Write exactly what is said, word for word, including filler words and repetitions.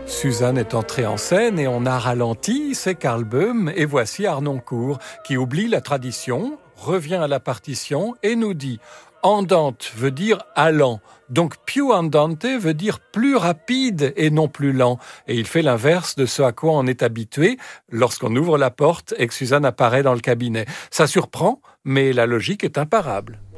Suzanne est entrée en scène et on a ralenti, c'est Karl Böhm, et voici Harnoncourt qui oublie la tradition, revient à la partition et nous dit « andante » veut dire « allant ». Donc « più andante » veut dire plus rapide et non plus lent. Et il fait l'inverse de ce à quoi on est habitué lorsqu'on ouvre la porte et que Suzanne apparaît dans le cabinet. Ça surprend, mais la logique est imparable.